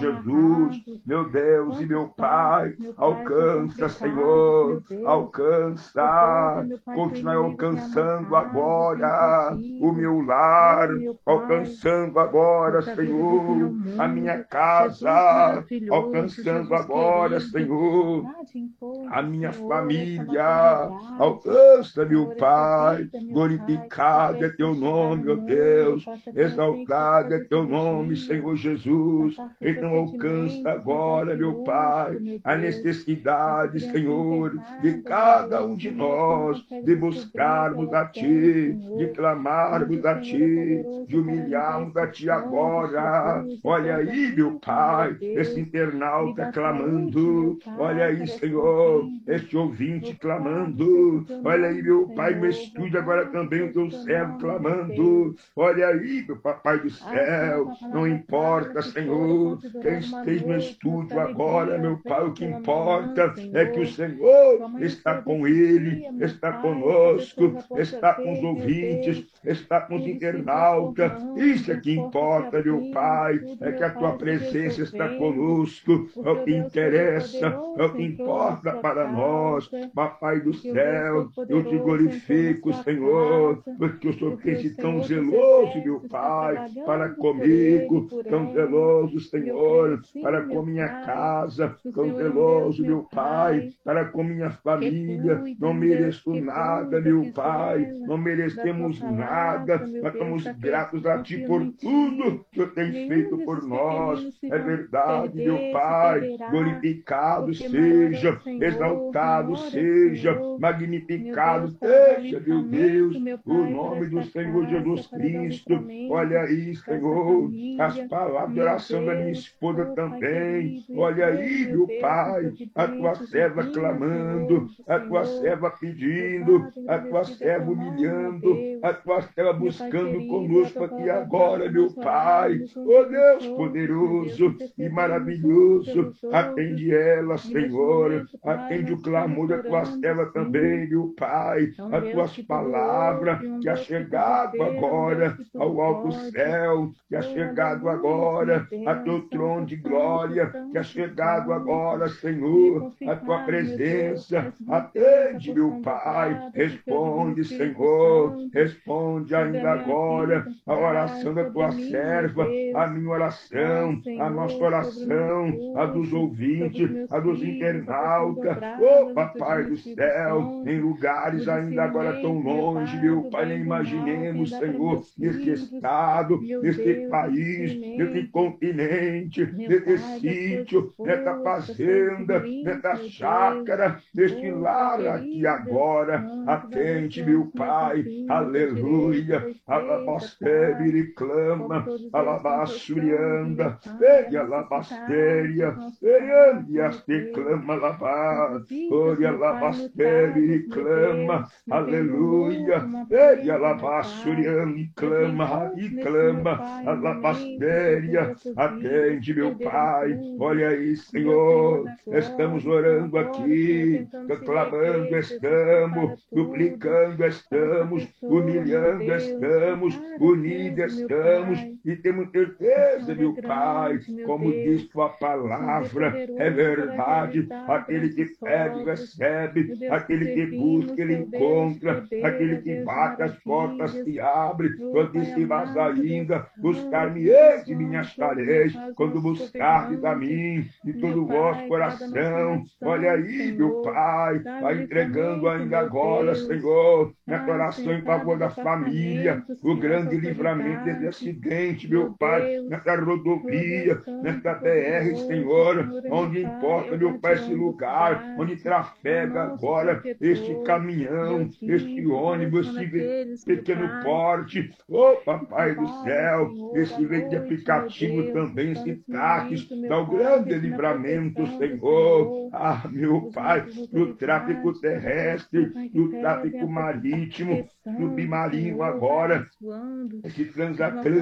Jesus, meu Deus e meu Pai, alcança, Senhor, alcança, continue alcançando agora o meu lar, alcançando agora, Senhor, a minha casa, alcançando agora, Senhor, a minha família, alcança, meu Pai, glorificado é teu nome, ó Deus, exaltado é teu nome, Senhor Jesus, então alcança agora, meu Pai, a necessidade, Senhor, de cada um de nós, de buscarmos a Ti, de clamarmos a Ti, de humilharmos a Ti agora. Olha aí, meu Pai, esse internauta clamando, olha aí, Senhor, este ouvinte clamando, olha aí, meu Pai, no estúdio agora também o teu servo clamando, olha aí, meu Papai do céu, não importa, Senhor, quem esteja no estúdio agora, meu Pai, o que importa é que o Senhor está com ele, está conosco, está com os ouvintes, está com os internautas, isso é que importa, meu Pai, é que a tua presença está conosco, é o que interessa, é o que importa para nós, Papai do céu, eu te glorifico, Senhor, porque o Senhor tem sido tão zeloso, meu Pai, para comigo, tão zeloso, Senhor, para com minha casa, tão zeloso, meu Pai, para com minha família, não mereço nada, meu Pai, não merecemos nada, mas estamos gratos a Ti por tudo que Tu tens feito por nós, é verdade, meu Pai, glorificado seja, exaltado seja, magnificado seja, meu Deus, o nome do Senhor Jesus Cristo. Olha aí, Senhor, as palavras de oração da minha esposa também. Olha aí, meu Pai, a tua serva clamando, a tua serva pedindo, a tua serva humilhando, a tua serva buscando conosco aqui agora, meu Pai. Oh Deus poderoso e maravilhoso, atende ela, Senhor, atende o clamor da tua serva também, meu Pai, as tuas palavras que ha chegado agora ao alto céu, que ha chegado agora a teu trono de glória, que ha chegado agora, Senhor, a tua presença, atende, meu Pai, responde, Senhor, responde ainda agora a oração da tua serva, a minha oração, a nossa oração, a dos ouvintes, a dos internautas, oh Papai do céu, em lugares ainda agora tão longe, meu Pai, nem imaginemos, Senhor, neste estado, neste país, neste continente, neste sítio, nesta fazenda, nesta chácara, neste lar aqui agora, atende, meu Pai, aleluia, alabastere clama, alabassurianda, veia alabastéria, veriandias te clama, alabá, ore alabastere clama, aleluia, veia alabassurianda e clama, alabastéria, atende, meu Pai, olha aí, Senhor, estamos orando aqui, clamando estamos, duplicando estamos, humilhando estamos, unidos estamos, e temos certeza, meu Pai, como diz tua palavra, é verdade, aquele que pede, recebe, aquele que busca, ele encontra, aquele que bate, as portas se abrem, eu disse, mas ainda, buscar-me-eis e me achareis, quando buscardes a mim, de todo o vosso coração, olha aí, meu Pai, vai entregando ainda agora, Senhor, nessa oração em favor da família, o grande livramento desse acidente, meu Pai, nessa rodovia, nessa BR, Senhor, onde importa, meu Pai, esse lugar, onde trafega agora este caminhão, este ônibus, esse pequeno porte, oh Papai do céu, esse leite de aplicativo também, esse táxi, dá o grande livramento, Senhor, ah, meu Pai, no tráfico terrestre, no tráfico marítimo, no bimarinho agora, esse transatlântico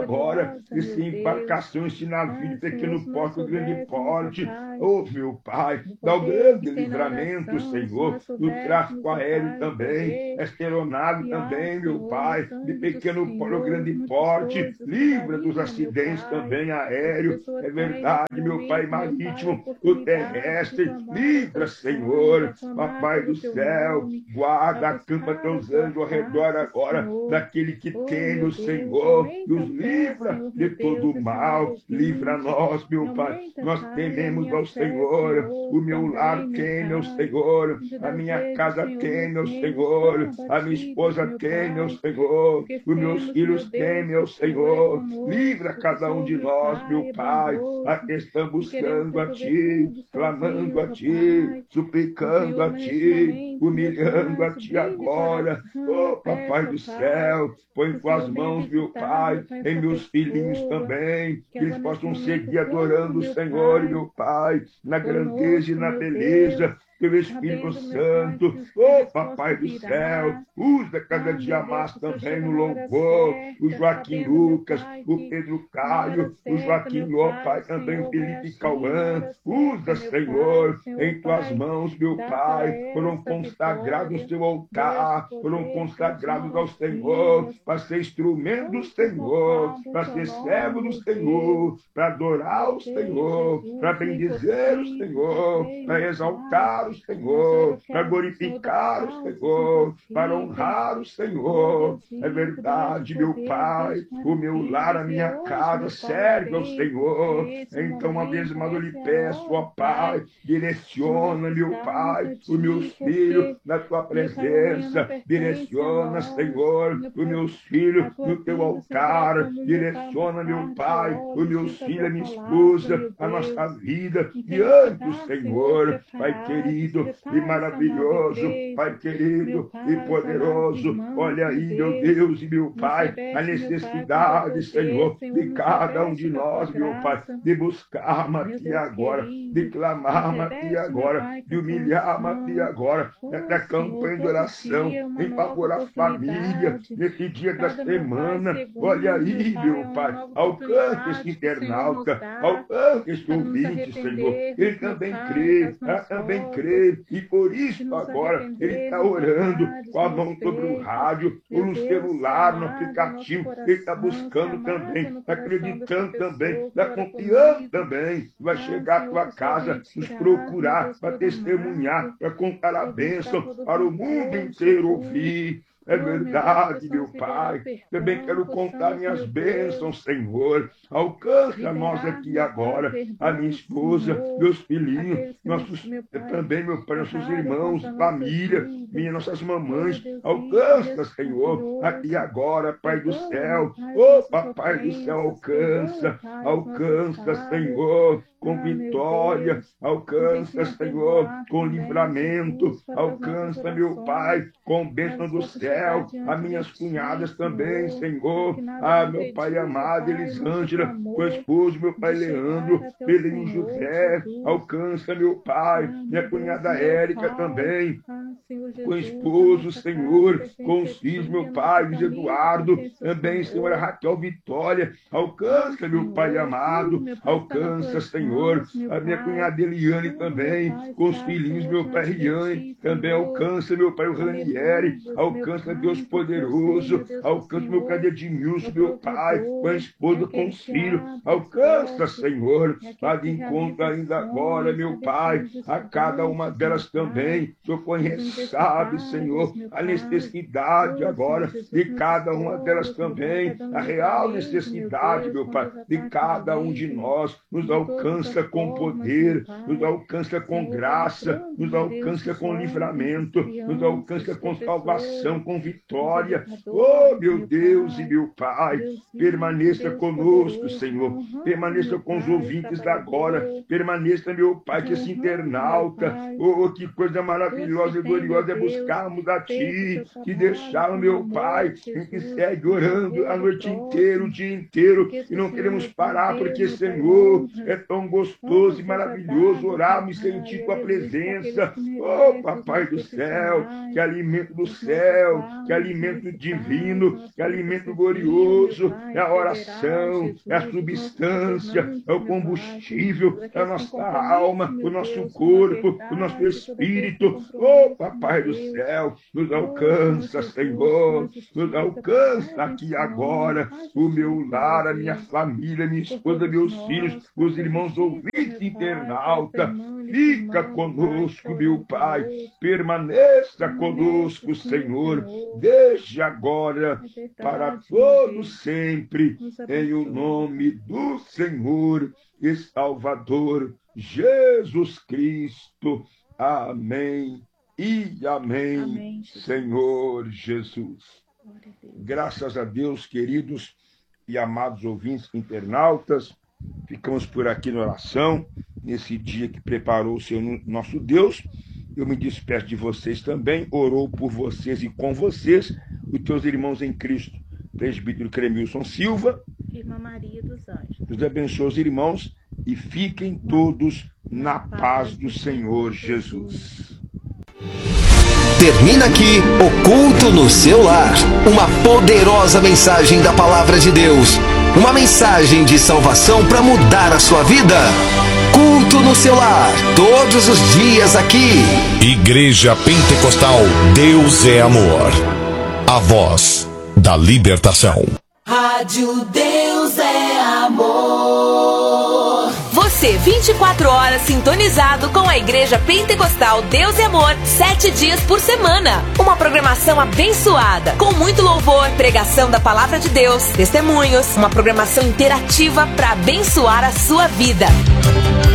agora esse embarcação, esse navio de pequeno porte, o grande porte. Oh, meu Pai, dá o grande livramento, Senhor, no tráfego aéreo também, esta aeronave também, meu Pai, de pequeno porte, o grande porte, livra dos acidentes também aéreos, é verdade, meu Pai, marítimo, o terrestre, livra, Senhor, Papai do céu, guarda, acampa teus anjos ao redor agora daquele que teme o Senhor, nos livra de todo o mal, livra nós, meu Pai, nós tememos ao Senhor, o meu lar teme ao Senhor, a minha casa teme ao Senhor, a minha esposa teme ao Senhor, os meus filhos temem ao Senhor, livra cada um de nós, meu Pai, aqui estamos buscando a Ti, clamando a Ti, suplicando a Ti, humilhando a Ti agora, oh Papai do céu, põe em Tuas mãos, meu Pai, em meus filhinhos também, que eles possam seguir adorando o Senhor, meu Pai, na grandeza e na beleza pelo Espírito Santo, oh Papai do céu, usa cada dia mais também no louvor, o Joaquim Lucas, o Pedro Caio, o Joaquim Ló, Pai, também o Felipe Cauã, usa, Senhor, em Tuas mãos, meu Pai, foram consagrados no Teu altar, foram consagrados ao Senhor, para ser instrumento do Senhor, para ser servo do Senhor, para adorar o Senhor, para bendizer o Senhor, para exaltar o Senhor, para glorificar o Senhor, para honrar o Senhor. É verdade, meu Pai, o meu lar, a minha casa serve ao Senhor. Então, uma vez mais eu lhe peço, ó Pai, direciona, meu Pai, os meus filhos na Tua presença, direciona, Senhor, os meus filhos no Teu altar, direciona, meu Pai, os meus filhos, a minha esposa, a nossa vida diante do Senhor, Pai querido e maravilhoso, Pai querido e poderoso. Olha aí, meu Deus e meu Pai, a necessidade, Senhor, de cada um de nós, meu Pai, de buscar-me aqui agora, de clamar-me aqui agora, de humilhar-me aqui agora, nessa campanha de oração, em favor da família, nesse dia da semana. Olha aí, meu Pai, alcance esse internauta, alcance esse ouvinte, Senhor. Ele também crê, ela também crê, e por isso agora ele está orando com a mão sobre o rádio, ou no celular, no aplicativo. Ele está buscando também, está acreditando também, está confiando também. Vai chegar à tua casa, nos procurar, para testemunhar, para contar a bênção para o mundo inteiro ouvir. É verdade, meu Pai. Também quero contar minhas bênçãos, Senhor. Alcança nós aqui agora, a minha esposa, meus filhinhos, nossos, também, meu Pai, nossos irmãos, família, nossas mamães. Alcança, Senhor, aqui agora, Pai do céu. Oh, Papai do céu, alcança, alcança, Senhor, com vitória, alcança, Senhor, com livramento, alcança, meu Pai, com bênção do céu, as minhas cunhadas também, Senhor, meu Pai amado, Elisângela, com o esposo, meu Pai Leandro, Pelinho José, alcança, meu Pai, minha cunhada Érica também, com o esposo, Senhor, com os filhos, meu Pai, Luiz Eduardo, também, Senhora Raquel Vitória, alcança, meu Pai amado, alcança, Senhor, a minha cunhada Eliane também, com os filhinhos, meu Pai Riane, também alcança, meu Pai, o Ranieri, alcança, Deus poderoso, alcança, meu Pai Edmilson, meu Pai, com a esposa, com os filhos, alcança, Senhor, para de encontro ainda agora, meu Pai, a cada uma delas também, o Senhor conhece, sabe, Senhor, a necessidade agora de cada uma delas também, a real necessidade, meu Pai, de cada um de nós, nos alcança com poder, nos alcança com graça, nos alcança com livramento, nos alcança com salvação, com vitória. Oh, meu Deus e meu Pai, permaneça conosco, Senhor, permaneça com os ouvintes agora, permaneça, meu Pai, que esse internauta, oh, que coisa maravilhosa e gloriosa é buscarmos a Ti, que deixar, meu Pai, em que segue orando a noite inteira, o dia inteiro, e não queremos parar, porque, Senhor, é tão gostoso e maravilhoso orarmos e sentir Tua presença. Oh, Papai do céu, que alimento do céu, que alimento divino, que alimento glorioso, é a oração, é a substância, é o combustível, é a nossa alma, o nosso corpo, o nosso espírito. Oh, Papai do céu, nos alcança, Senhor, nos alcança aqui agora, o meu lar, a minha família, minha esposa, meus filhos, os irmãos ouvintes internauta. Fica conosco, meu Pai, permaneça conosco, Senhor, desde agora, para todo sempre, em o nome do Senhor e Salvador Jesus Cristo. Amém e amém, Amém, Jesus. Senhor Jesus. Graças a Deus, queridos e amados ouvintes internautas, ficamos por aqui na oração, nesse dia que preparou o Senhor nosso Deus. Eu me despeço de vocês também, orou por vocês e com vocês, os teus irmãos em Cristo, presbítero Cremilson Silva, Irmã Maria dos Anjos. Deus abençoe os irmãos e fiquem todos na paz do Senhor Jesus. Termina aqui o Culto no Seu Lar. Uma poderosa mensagem da Palavra de Deus. Uma mensagem de salvação para mudar a sua vida. Culto no Seu Lar, todos os dias aqui. Igreja Pentecostal Deus é Amor. A voz da libertação. Rádio Deus é Amor. Você 24 horas sintonizado com a Igreja Pentecostal Deus e Amor, 7 dias por semana. Uma programação abençoada, com muito louvor, pregação da Palavra de Deus, testemunhos, uma programação interativa para abençoar a sua vida.